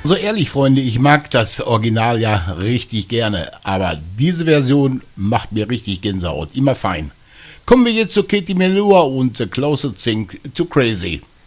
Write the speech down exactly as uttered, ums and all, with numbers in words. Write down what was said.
So ehrlich, Freunde, ich mag das Original ja richtig gerne, aber diese Version macht mir richtig Gänsehaut, immer fein. Kommen wir jetzt zu Katie Melua und The Closer Thing to Crazy.